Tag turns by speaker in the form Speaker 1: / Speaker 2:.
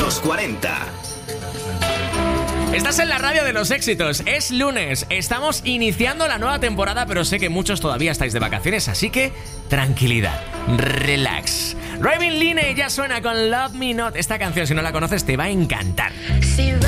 Speaker 1: Los 40.
Speaker 2: Estás en la radio de los éxitos, es lunes, estamos iniciando la nueva temporada, pero sé que muchos todavía estáis de vacaciones, así que tranquilidad, relax. Raven Line ya suena con Love Me Not. Esta canción, si no la conoces, te va a encantar.